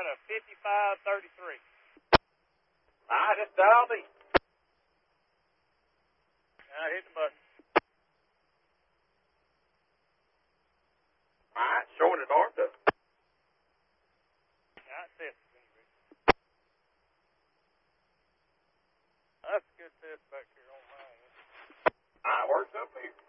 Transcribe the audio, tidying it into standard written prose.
got a 55-33. All right, it's dialed in. I hit the button. All right, showing it armed up. All right, test. That's a good test back here on mine. All right, works up here.